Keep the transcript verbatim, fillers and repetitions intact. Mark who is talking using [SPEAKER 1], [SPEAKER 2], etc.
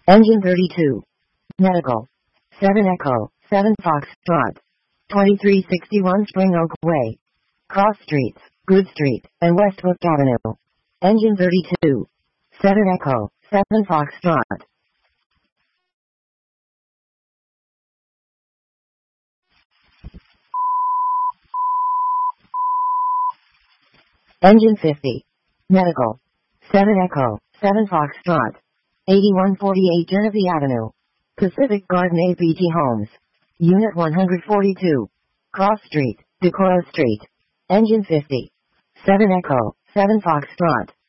[SPEAKER 1] Engine thirty-two. Medical. seven Echo, seven Foxtrot. twenty-three sixty-one Spring Oak Way. Cross Streets, Good Street, and Westbrook Avenue. Engine thirty-two. seven Echo, seven Foxtrot. Engine fifty. Medical. seven Echo, seven Foxtrot. eighty-one forty-eight Genesee Avenue. Pacific Garden A P T Homes. Unit one forty-two. Cross Street, Decorah Street. Engine fifty. seven Echo, seven Foxtrot.